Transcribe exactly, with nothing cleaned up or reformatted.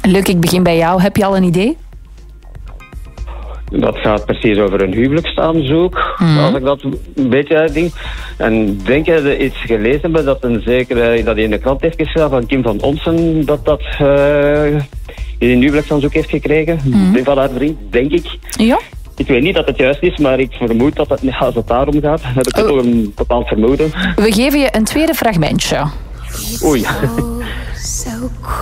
Luc, ik begin bij jou. Heb je al een idee? Dat gaat precies over een huwelijksaanzoek, Mm. als ik dat een beetje uitding. En denk je dat je iets gelezen hebben dat een zeker dat hij in de krant heeft geschreven van Kim van Onsen dat dat uh, een huwelijksaanzoek heeft gekregen? Mm. Van haar vriend, denk ik. Ja. Ik weet niet dat het juist is, maar ik vermoed dat het, als het daarom gaat, heb ik Oh. toch een bepaald vermoeden. We geven je een tweede fragmentje. Oei. So cool.